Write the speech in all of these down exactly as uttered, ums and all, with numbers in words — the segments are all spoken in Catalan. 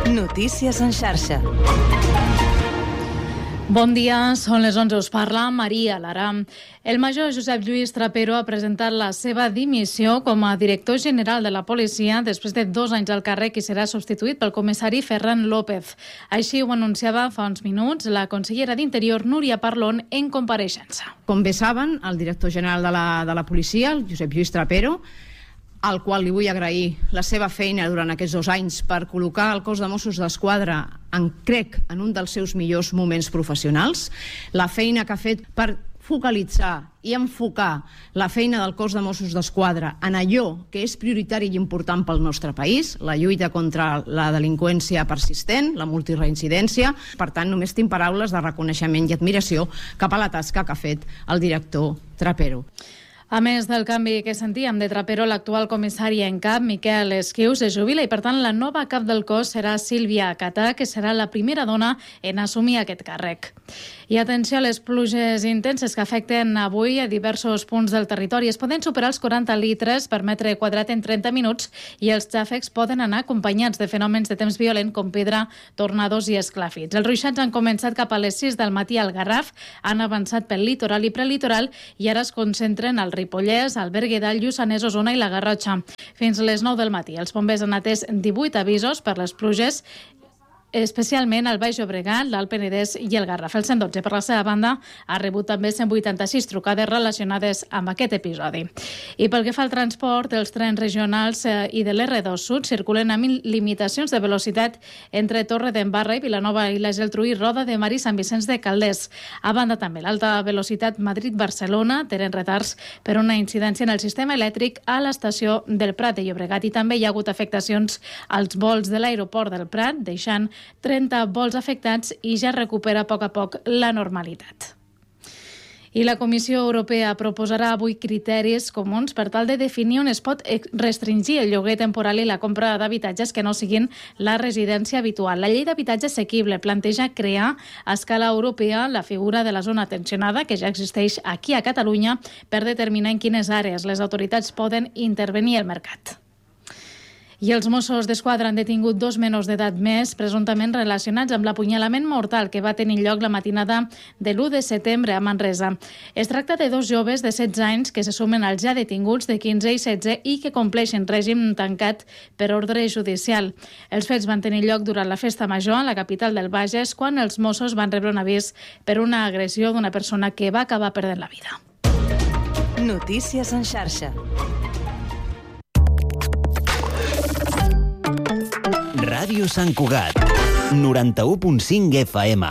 Notícies en xarxa. Bon dia, són les onze, us parla Maria Lara. El major Josep Lluís Trapero ha presentat la seva dimissió com a director general de la policia després de dos anys al càrrec i serà substituït pel comissari Ferran López. Així ho anunciava fa uns minuts la consellera d'Interior, Núria Parlon, en compareixença. Com bé saben, el director general de la, de la policia, el Josep Lluís Trapero, al qual li vull agrair la seva feina durant aquests dos anys per col·locar el cos de Mossos d'Esquadra en, crec, en un dels seus millors moments professionals, la feina que ha fet per focalitzar i enfocar la feina del cos de Mossos d'Esquadra en allò que és prioritari i important pel nostre país, la lluita contra la delinqüència persistent, la multireincidència. Per tant, només tinc paraules de reconeixement i admiració cap a la tasca que ha fet el director Trapero. A més del canvi que sentíem de Trapero, l'actual comissari en cap, Miquel Esquius, es jubila i, per tant, la nova cap del cos serà Sílvia Catà, que serà la primera dona en assumir aquest càrrec. I atenció a les pluges intenses que afecten avui a diversos punts del territori. Es poden superar els quaranta litres per metre quadrat en trenta minuts i els xàfecs poden anar acompanyats de fenòmens de temps violent com pedra, tornados i esclàfits. Els ruixats han començat cap a les sis del matí al Garraf, han avançat pel litoral i prelitoral i ara es concentren al Ripollès, al Berguedà, el Lluçanès, Osona i la Garrotxa. Fins les nou del matí, els bombers han atès divuit avisos per les pluges, especialment al Baix Llobregat, l'Alt Penedès i el Garraf. El cent dotze, per la seva banda, ha rebut també cent vuitanta-sis trucades relacionades amb aquest episodi. I pel que fa al transport, els trens regionals i de l'erre dos Sud circulen amb limitacions de velocitat entre Torredembarra i Vilanova i la Geltrú i Roda de Mar i Sant Vicenç de Calders. A banda també, l'alta velocitat Madrid-Barcelona tenen retards per una incidència en el sistema elèctric a l'estació del Prat de Llobregat i també hi ha hagut afectacions als vols de l'aeroport del Prat, deixant trenta vols afectats i ja recupera a poc a poc la normalitat. I la Comissió Europea proposarà avui criteris comuns per tal de definir on es pot restringir el lloguer temporal i la compra d'habitatges que no siguin la residència habitual. La llei d'habitatge assequible planteja crear a escala europea la figura de la zona tensionada, que ja existeix aquí a Catalunya, per determinar en quines àrees les autoritats poden intervenir al mercat. I els Mossos d'Esquadra han detingut dos menors d'edat més, presumptament relacionats amb l'apunyalament mortal que va tenir lloc la matinada de l'u de setembre a Manresa. Es tracta de dos joves de setze anys que se sumen als ja detinguts de quinze i setze i que compleixen règim tancat per ordre judicial. Els fets van tenir lloc durant la festa major a la capital del Bages, quan els Mossos van rebre un avís per una agressió d'una persona que va acabar perdent la vida. Notícies en xarxa. Ràdio Sant Cugat, noranta-u punt cinc F M.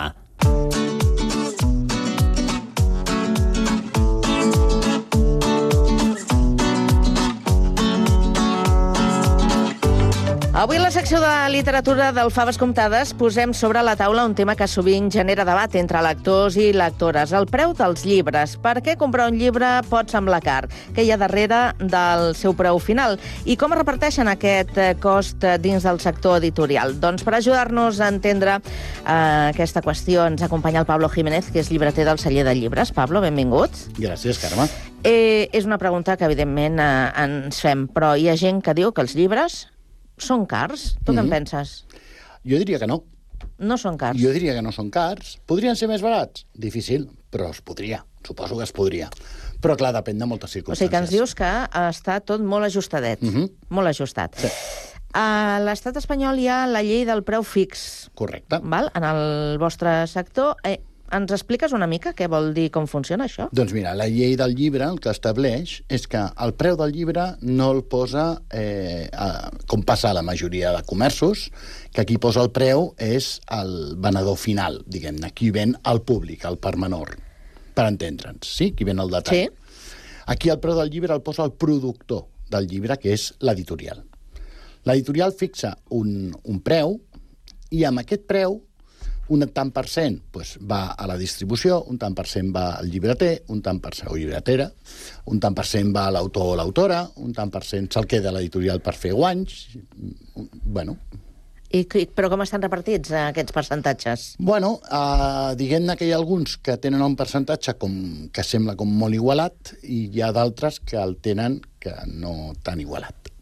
Avui a la secció de literatura del Faves Comptades posem sobre la taula un tema que sovint genera debat entre lectors i lectores, el preu dels llibres. Per què comprar un llibre pot semblar car? Què hi ha darrere del seu preu final? I com es reparteixen aquest cost dins del sector editorial? Doncs per ajudar-nos a entendre eh, aquesta qüestió ens acompanya el Pablo Jiménez, que és llibreter del Celler de Llibres. Pablo, benvingut. Gràcies, Carme. Eh, és una pregunta que, evidentment, eh, ens fem, però hi ha gent que diu que els llibres són cars? Tu mm-hmm. què en penses? Jo diria que no. No són cars? Jo diria que no són cars. Podrien ser més barats? Difícil, però es podria. Suposo que es podria. Però, clar, depèn de moltes circumstàncies. O sigui que ens dius que està tot molt ajustadet. Mm-hmm. Molt ajustat. Sí. A l'estat espanyol hi ha la llei del preu fix. Correcte. Val? En el vostre sector... Eh, ens expliques una mica què vol dir, com funciona això? Doncs mira, la llei del llibre el que estableix és que el preu del llibre no el posa, eh, a, com passa a la majoria de comerços, que aquí posa el preu és el venedor final, diguem-ne, qui ven al públic, al per menor, per entendre'ns, sí? Qui ven el detall. Sí. Aquí el preu del llibre el posa el productor del llibre, que és l'editorial. L'editorial fixa un, un preu i amb aquest preu un tant per cent doncs, va a la distribució, un tant per cent va al llibreter, un tant per cent o llibretera, un tant per cent va a l'autor o l'autora, un tant per cent se'l queda a l'editorial per fer guanys. Bueno. I, però com estan repartits aquests percentatges? Bueno, eh, diguem-ne que hi ha alguns que tenen un percentatge com, que sembla com molt igualat i hi ha d'altres que el tenen que no tan igualat.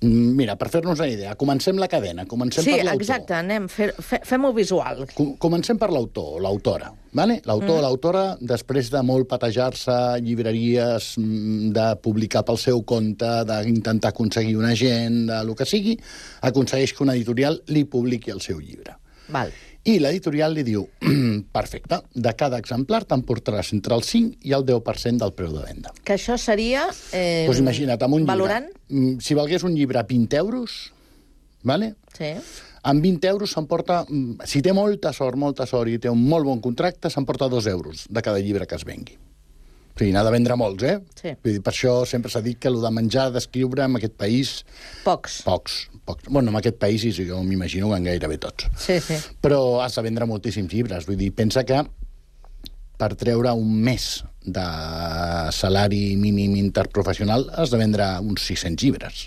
Mira, per fer-nos una idea, comencem la cadena, comencem sí, per l'autor. Sí, exacte, anem, fe, fe, fem-ho visual. Comencem per l'autor, l'autora. Vale? L'autor o mm. l'autora, després de molt patejar-se, llibreries, de publicar pel seu compte, d'intentar aconseguir un agent, de lo que sigui, aconsegueix que una editorial li publiqui el seu llibre. Val. I l'editorial li diu, perfecte, de cada exemplar t'emportaràs entre el cinc i el deu per cent del preu de venda. Que això seria... Eh, pues imagina't, amb un valorant? llibre, si valgués un llibre vint euros, vale? Sí. Amb vint euros s'emporta, si té molta sort, molta sort i té un molt bon contracte, s'emporta dos euros de cada llibre que es vengui. O sigui, n'ha de vendre molts, eh? Sí. Vull dir, per això sempre s'ha dit que el de menjar, d'escriure, en aquest país... Pocs. Pocs. pocs. Bueno, en aquest país, i jo m'imagino que en gairebé tots. Sí, sí. Però has de vendre moltíssims llibres. Vull dir, pensa que per treure un mes de salari mínim interprofessional has de vendre uns sis-cents llibres.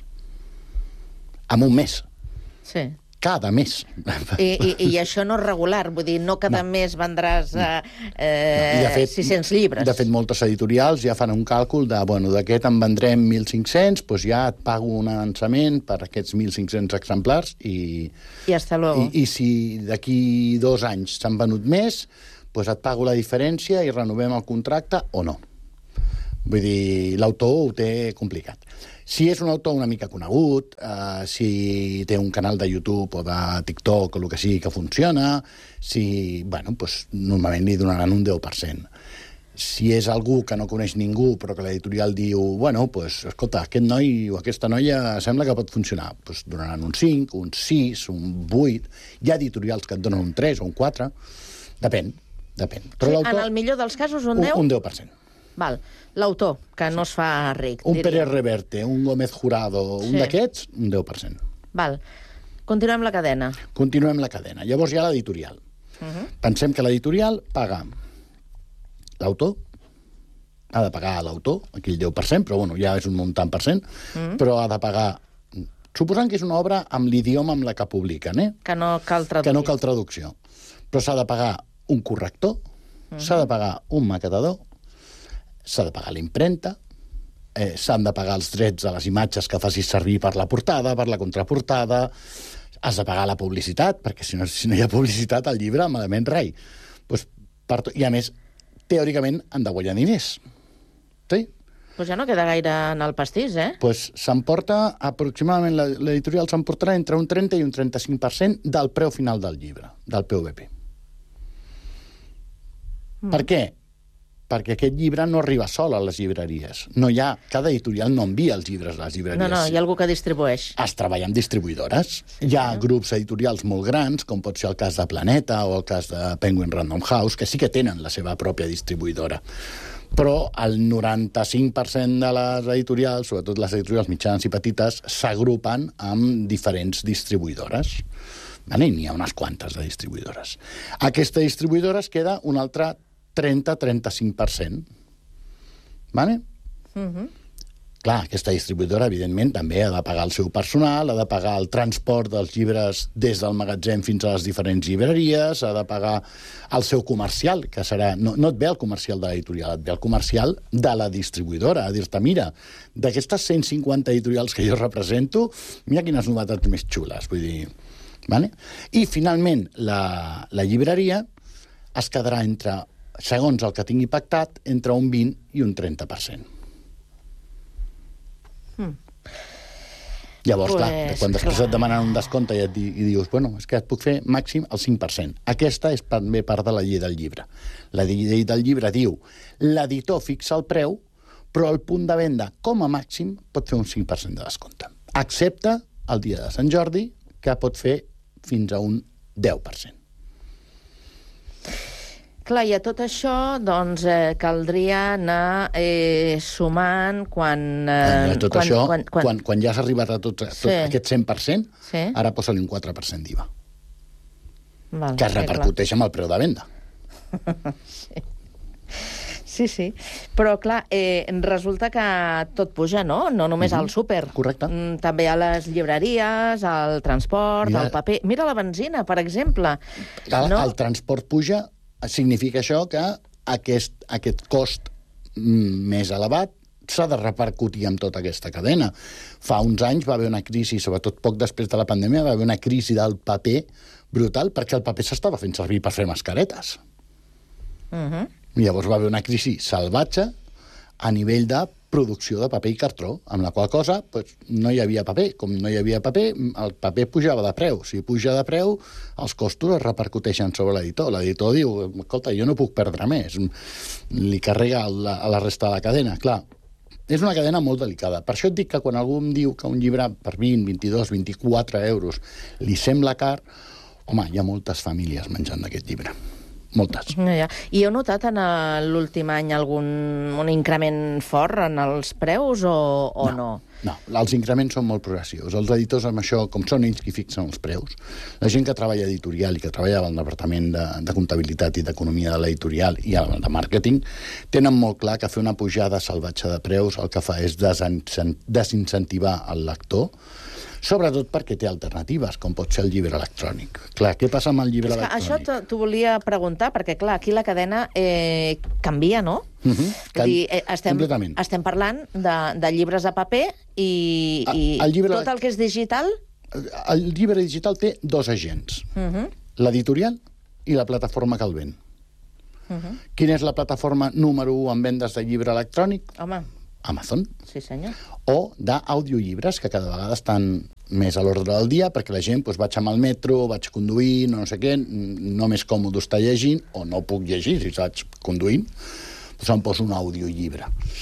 En un mes. Sí. Cada mes. I, i, i això no és regular, vull dir, no cada no. mes vendràs eh, eh, no. fet, sis-cents llibres. De fet, moltes editorials ja fan un càlcul de, bueno, d'aquest en vendrem mil cinc-cents, doncs ja et pago un avançament per aquests mil cinc-cents exemplars i... I hasta luego. I, i si d'aquí dos anys s'han venut més, doncs et pago la diferència i renovem el contracte o no. Vull dir, l'autor ho té complicat. Si és un autor una mica conegut, eh, si té un canal de YouTube o de TikTok o el que sigui que funciona, si, bueno, doncs, normalment li donaran un deu per cent. Si és algú que no coneix ningú, però que l'editorial diu, bueno, doncs, escolta, aquest noi o aquesta noia sembla que pot funcionar, doncs donaran un cinc, un sis, un vuit. Hi ha editorials que et donen un tres o un quatre. Depèn, depèn. Però sí, en el millor dels casos, un deu? Un, un deu per cent. Val. L'autor, que no es fa ric. Un diria. Pérez Reverte, un Gómez Jurado, un sí. d'aquests, un deu per cent. Val. Continuem la cadena. Continuem la cadena. Llavors hi ha l'editorial. Uh -huh. Pensem que l'editorial paga l'autor, ha de pagar l'autor, aquí el deu per cent, però bueno, ja és un muntant per cent, uh -huh. però ha de pagar, suposant que és una obra amb l'idioma amb la que publiquen, eh? Que no cal traducció. Que no cal traducció. Però s'ha de pagar un corrector, uh -huh. s'ha de pagar un maquetador, s'ha de pagar l'impremta, eh, s'han de pagar els drets a les imatges que facis servir per la portada, per la contraportada, has de pagar la publicitat, perquè si no, si no hi ha publicitat al llibre, malament rai. Pues, per to... I a més, teòricament, han de guanyar diners. Sí? Pues ja no queda gaire en el pastís, eh? Pues s'emporta, aproximadament, l'editorial s'emportarà entre un trenta i un trenta-cinc per cent del preu final del llibre, del P V P. Mm. Per què? Perquè aquest llibre no arriba sol a les llibreries. No hi ha... Cada editorial no envia els llibres a les llibreries. No, no, hi ha algú que distribueix. Es treballa amb distribuïdores. Sí, hi ha sí. grups editorials molt grans, com pot ser el cas de Planeta o el cas de Penguin Random House, que sí que tenen la seva pròpia distribuïdora. Però el noranta-cinc per cent de les editorials, sobretot les editorials mitjanes i petites, s'agrupen amb diferents distribuïdores. Vale? N'hi ha unes quantes de distribuïdores. Aquesta distribuïdora es queda un altre trenta a trenta-cinc per cent. Vale? Uh -huh. Clar, aquesta distribuïdora, evidentment, també ha de pagar el seu personal, ha de pagar el transport dels llibres des del magatzem fins a les diferents llibreries, ha de pagar el seu comercial, que serà... No, no et ve el comercial de l'editorial, et ve el comercial de la distribuïdora, a dir-te, mira, d'aquestes cent cinquanta editorials que jo represento, mira quines novetats més xules, vull dir... Vale? I, finalment, la, la llibreria es quedarà entre... segons el que tingui pactat, entre un vint i un trenta per cent. Mm. Llavors, pues, clar, quan després clar. et demanen un descompte i, et di, i dius, bueno, és que et puc fer màxim el cinc per cent. Aquesta és també part de la llei del llibre. La llei del llibre diu l'editor fixa el preu, però el punt de venda, com a màxim, pot fer un cinc per cent de descompte. Excepte el dia de Sant Jordi, que pot fer fins a un deu per cent. Clar, i a tot això, doncs, eh, caldria anar eh, sumant quan... Eh, a tot quan, això, quan, quan... Quan, quan ja has arribat a tot, a tot sí. aquest cent per cent, sí. ara posa-li un quatre per cent d'I V A. Val, que es repercuteix amb el preu de venda. sí. Sí, sí. Però, clar, eh, resulta que tot puja, no? No només uh-huh. al súper. Correcte. Mm, també a les llibreries, al transport, Mira... al paper... Mira la benzina, per exemple. El, no? el transport puja, significa això que aquest, aquest cost més elevat s'ha de repercutir amb tota aquesta cadena. Fa uns anys va haver una crisi, sobretot poc després de la pandèmia, va haver una crisi del paper brutal perquè el paper s'estava fent servir per fer mascaretes. Uh-huh. Llavors va haver una crisi salvatge a nivell de producció de paper i cartró, amb la qual cosa pues, no hi havia paper. Com no hi havia paper, el paper pujava de preu. Si puja de preu, els costos es repercuteixen sobre l'editor. L'editor diu, escolta, jo no puc perdre més. Li carrega a la, a la resta de la cadena. Clar, és una cadena molt delicada. Per això et dic que quan algú em diu que un llibre per vint, vint-i-dos, vint-i-quatre euros li sembla car, home, hi ha moltes famílies menjant d'aquest llibre. Moltes. Ja. I heu notat en l'últim any algun un increment fort en els preus o, o no? No, no, els increments són molt progressius. Els editors amb això, com són ells qui fixen els preus, la gent que treballa editorial i que treballa al departament de, de comptabilitat i d'economia de l'editorial i al de màrqueting, tenen molt clar que fer una pujada salvatge de preus el que fa és desincentivar el lector, sobretot perquè té alternatives, com pot ser el llibre electrònic. Clar, què passa amb el llibre és que electrònic? Això t'ho volia preguntar, perquè, clar, aquí la cadena eh, canvia, no? Uh -huh. Can... Dir, eh, estem, Completament. estem parlant de, de llibres a paper i, A, i el llibre... tot el que és digital... El llibre digital té dos agents, Uh -huh. l'editorial i la plataforma que el ven. Uh -huh. Quina és la plataforma número u en vendes de llibre electrònic? Home, Amazon. sí senyor. O d'audiollibres, que cada vegada estan més a l'ordre del dia, perquè la gent, doncs, vaig amb el metro, vaig conduint, no sé què, no m'és còmode estar llegint, o no puc llegir, si vaig conduint, doncs em poso un audiollibre.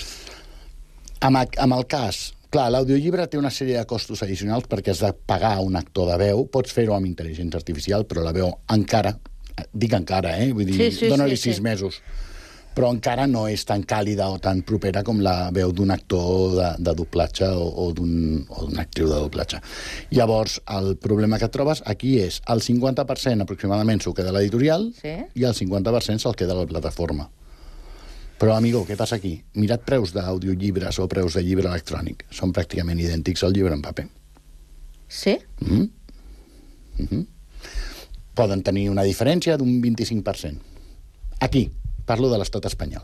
Amb, amb el cas, clar, l'audiollibre té una sèrie de costos addicionals perquè has de pagar un actor de veu, pots fer-ho amb intel·ligència artificial, però la veu encara, dic encara, eh? Vull dir, sí, sí, dona-li sí, sis sí. mesos, però encara no és tan càlida o tan propera com la veu d'un actor de, de doblatge o, o d'una actriu de doblatge. Llavors, el problema que et trobes aquí és el cinquanta per cent aproximadament s'ho queda l'editorial Sí. i el cinquanta per cent se'l queda la plataforma. Però, amigo, què passa aquí? Mira't preus d'audiollibres o preus de llibre electrònic. Són pràcticament idèntics al llibre en paper. Sí? Mm-hmm. Mm-hmm. Poden tenir una diferència d'un vint-i-cinc per cent. Aquí, parlo de l'estat espanyol.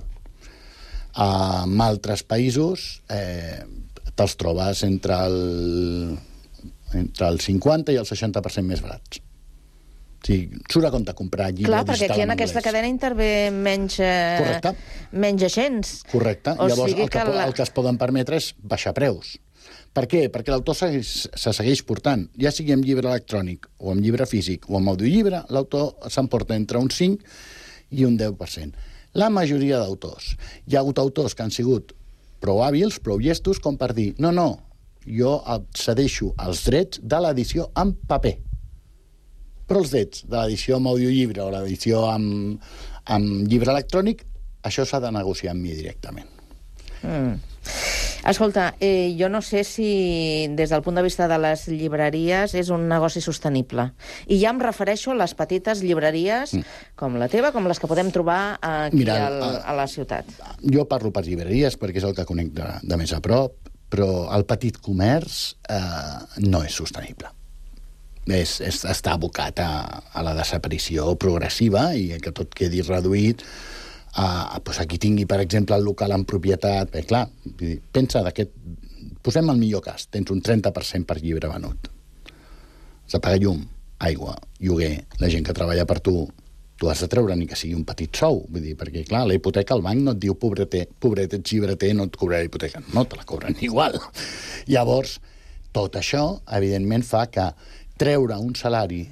Uh, en altres països eh, te'ls trobes entre el, entre el cinquanta i el seixanta per cent més barats. O sigui, surt a compte comprar llibre Clar, digital perquè aquí en en aquesta anglès. cadena intervé menys, eh, Correcte. menys agents. Correcte. O Llavors, sigui el que, que po- la- el que es poden permetre és baixar preus. Per què? Perquè l'autor se, se segueix portant. Ja sigui amb llibre electrònic, o amb llibre físic, o amb audiollibre, l'autor s'emporta entre un cinc i un deu per cent. La majoria d'autors. Hi ha hagut autors que han sigut prou hàbils, prou llestos, com per dir, no, no, jo cedeixo els drets de l'edició en paper. Però els drets de l'edició amb audiollibre o l'edició amb, amb llibre electrònic, això s'ha de negociar amb mi directament. Mm. Escolta, eh, jo no sé si des del punt de vista de les llibreries és un negoci sostenible. I ja em refereixo a les petites llibreries mm. com la teva, com les que podem trobar aquí Mira, al, a, a la ciutat. Jo parlo per llibreries perquè és el que conec de, de més a prop, però el petit comerç eh, no és sostenible. És, és, està abocat a, a la desaparició progressiva i que tot quedi reduït. Uh, doncs aquí tingui, per exemple, el local en propietat. Bé, clar, pensa d'aquest... Posem el millor cas. Tens un trenta per cent per llibre venut. Has de pagar llum, aigua, lloguer, la gent que treballa per tu. Tu has de treure ni que sigui un petit sou. Vull dir, perquè, clar, la hipoteca al banc no et diu pobreter, pobret, ets llibreter, no et cobrarà la hipoteca. No, te la cobren igual. Llavors, tot això, evidentment, fa que treure un salari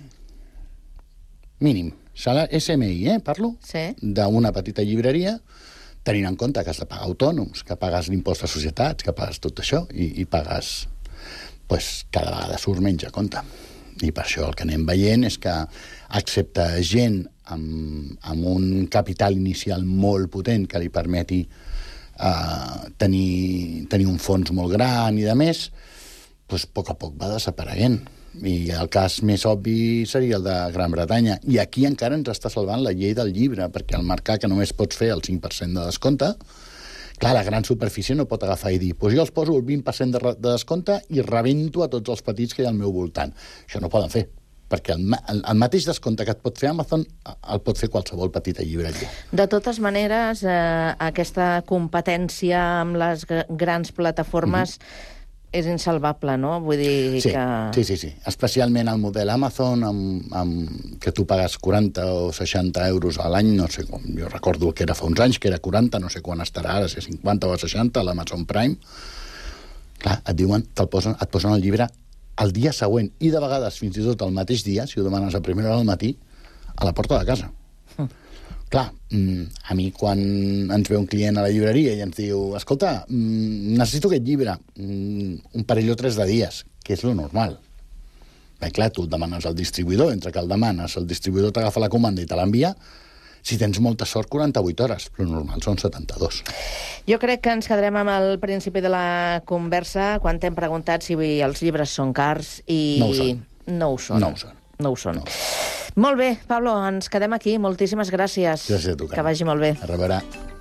mínim, salari S M I, eh, parlo? Sí. D'una petita llibreria, tenint en compte que has de pagar autònoms, que pagues l'impost de societats, que pagues tot això, i, i pagues... Pues, cada vegada surt menys a compte. I per això el que anem veient és que, excepte gent amb, amb un capital inicial molt potent que li permeti uh, tenir, tenir un fons molt gran i de més, pues, a poc a poc va desapareguent. I el cas més obvi seria el de Gran Bretanya. I aquí encara ens està salvant la llei del llibre, perquè al mercat que només pots fer el cinc per cent de descompte, clar, la gran superfície no pot agafar i dir pues jo els poso el vint per cent de, de descompte i rebento a tots els petits que hi ha al meu voltant. Això no poden fer. perquè el, el, el mateix descompte que et pot fer Amazon el pot fer qualsevol petita llibreria. De totes maneres, eh, aquesta competència amb les grans plataformes mm-hmm. és insalvable, no? Vull dir sí, que... Sí, sí, sí. Especialment el model Amazon, amb, amb, que tu pagues quaranta o seixanta euros a l'any, no sé com, jo recordo que era fa uns anys, que era quaranta, no sé quan estarà ara, si cinquanta o seixanta, a l'Amazon Prime. Clar, et diuen, te'l posen, et posen el llibre el dia següent, i de vegades fins i tot el mateix dia, si ho demanes a primera hora del matí, a la porta de casa. Mm. Clar, a mi quan ens ve un client a la llibreria i ens diu escolta, necessito aquest llibre un parell o tres de dies, que és lo normal. Bé, clar, tu el demanes al distribuïdor, entre que el demanes, el distribuïdor t'agafa la comanda i te l'envia, si tens molta sort, quaranta-vuit hores, però normal són setanta-dos. Jo crec que ens quedarem amb el principi de la conversa quan t'hem preguntat si els llibres són cars i... No ho són. No ho són. No ho són. No ho són. No. Molt bé, Pablo, ens quedem aquí. Moltíssimes gràcies. Gràcies a tu, Carme. Que vagi molt bé. A reveure.